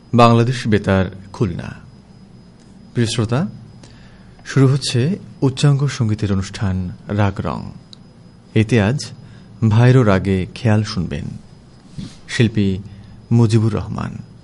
বাংলাদেশ বেতার, খুলনা। প্রিয় শ্রোতা, শুরু হচ্ছে উচ্চাঙ্গ সঙ্গীতের অনুষ্ঠান রাগ রং। এতে আজ ভাইরো রাগে খেয়াল শুনবেন, শিল্পী মুজিবুর রহমান।